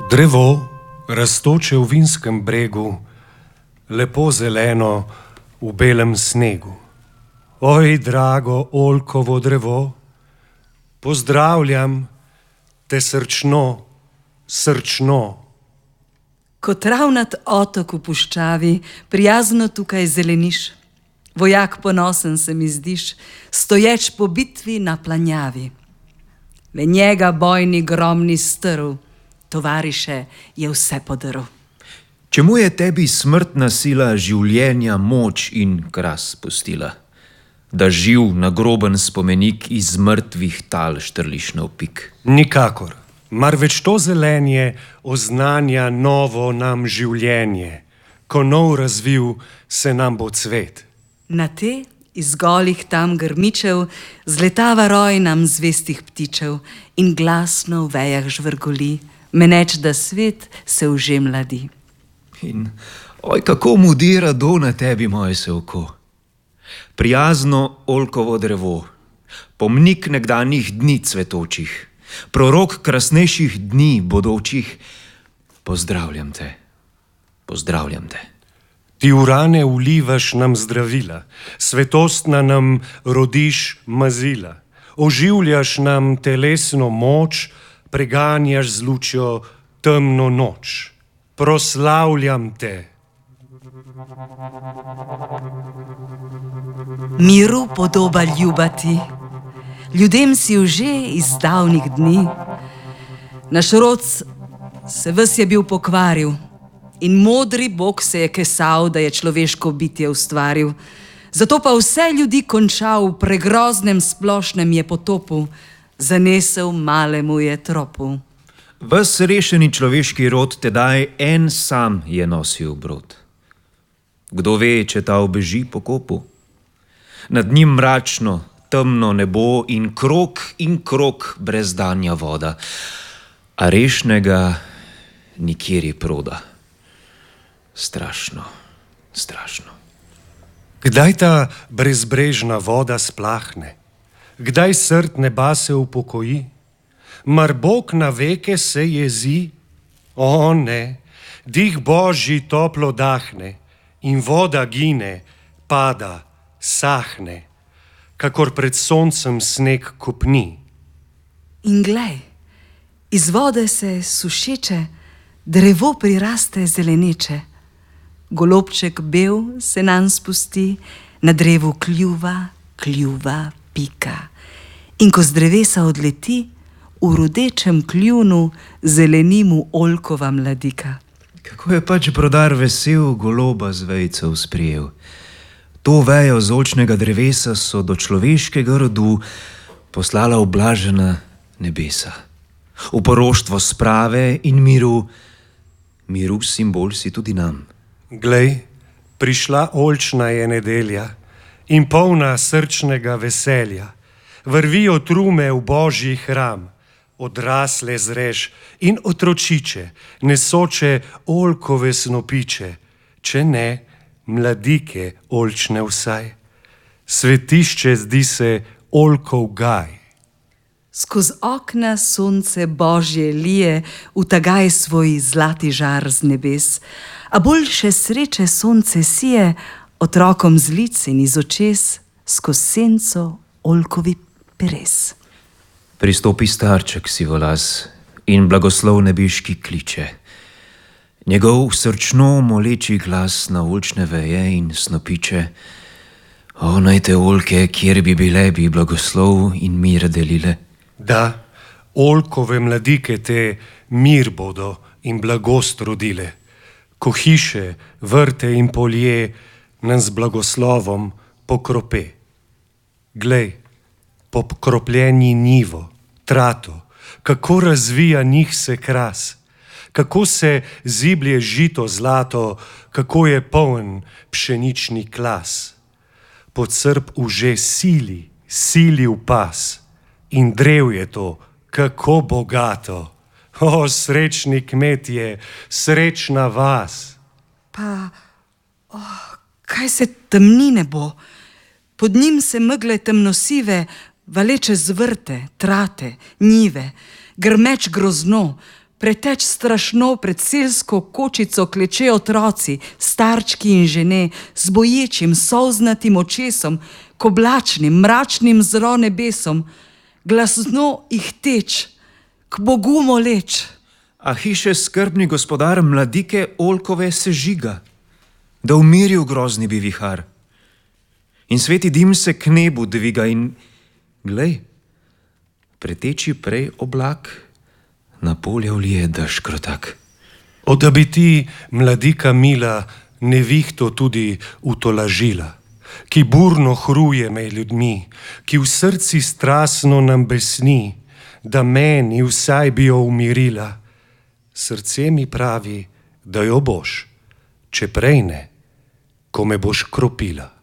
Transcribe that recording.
Drevo, rastoče v vinskem bregu, lepo zeleno v belem snegu. Oj, drago oljkovo drevo, pozdravljam te srčno, srčno. Ko travnat otok v puščavi, prijazno tukaj zeleniš, vojak ponosen se mi zdiš, stoječ po bitvi na planjavi. Le njega bojni gromni strv, tovariše je vse podrl. Čemu je tebi smrtna sila življenja moč in kras pustila? Da živ nagroben spomenik iz mrtvih tal štrliš na opik? Nikakor, marveč to zelenje oznanja novo nam življenje, ko nov razvil se nam bo cvet. Na te iz golih tam grmičev zletava roj nam zvestih ptičev in glasno v vejah žvrgoli, meneč, da svet se že mladi. In oj, kako mudi rado na tebi moje se oko. Prijazno oljkovo drevo, pomnik nekdanjih dni cvetočih, prorok krasnejših dni bodočih, pozdravljam te, pozdravljam te. Ti v rane vlivaš nam zdravila, svetostna nam rodiš mazila, oživljaš nam telesno moč, preganjaš z lučjo temno noč. Proslavljam te. Miru podoba ljubati, ljudem si že iz davnih dni. Naš rod se ves je bil pokvaril in modri Bog se je kesal, da je človeško bitje ustvaril. Zato pa vse ljudi končal v pregroznem splošnem je potopu, zanesel malemu je tropu. Ves rešeni človeški rod tedaj en sam je nosil brod. Kdo ve, če ta ubeži po kopu? Nad njim mračno, temno nebo in krog brezdanja voda, a rešnega nikjer proda. Strašno, strašno. Kdaj ta brezbrežna voda splahne? Kdaj srd neba se upokoji? Mar Bog na veke se jezi? O ne, dih Božji toplo dahne in voda gine, pada, sahne, kakor pred soncem sneg kopni. In glej, iz vode se sušeče, drevo priraste zeleneče. Golobček bel se nam spusti, na drevu kljuva, pika. In ko z drevesa odleti, v rodečem kljunu zeleni mu oljkova mladika. Kako je pač brodar vesel goloba z vejcev sprijel. To vejo z oljčnega drevesa so do človeškega rodu poslala oblažena nebesa. V poroštvo sprave in miru, miru simbol si tudi nam. Glej, prišla oljčna je nedelja in polna srčnega veselja. Vrvijo trume v Božji hram, odrasle zreš in otročiče, nesoče oljkove snopiče, če ne, mladike oljčne vsaj. Svetišče zdi se oljkov gaj. Skoz okna sonce Božje lije v tagaj svoj zlati žar z nebes, a boljše sreče sonce sije otrokom z lic in iz očes skoz senco oljkovi peres. Pristopi starček sivolas in blagoslov nebeški kliče. Njegov srčno moleči glas na oljčne veje in snopiče. O, naj te oljke, kjer bi bile, bi blagoslov in mir delile. Da, oljkove mladike te mir bodo in blagost rodile, ko hiše, vrte in polje nam z blagoslovom pokrope. Glej, po pokropljeni njivo, trato, kako razvija njih se kras, kako se ziblje žito zlato, kako je poln pšenični klas. Pod srp už sili v pas in drev je to, kako bogato. O, srečni kmetje, srečna vas. Pa, kaj se temni nebo? Pod njim se megle temnosive valeče z vrte, trate, njive, grmeč grozno, Preteč strašno pred selsko kočico klečejo otroci, starčki in žene, z boječim, solznatim očesom, k oblačnim, mračnim zro nebesom, glasno jih teč, k Bogu moleč. A hiše skrbni gospodar mladike oljkove se žiga, da umiri v grozni bi vihar. In sveti dim se k nebu dviga in, glej, preteči prej oblak, na polje vlije dež krotak. Da bi ti, mladika mila, nevihto tudi utolažila, ki burno hruje med ljudmi, ki v srci strasno nam besni, da meni vsaj bi jo umirila. Srce mi pravi, da jo boš, če prej ne, ko me boš kropila.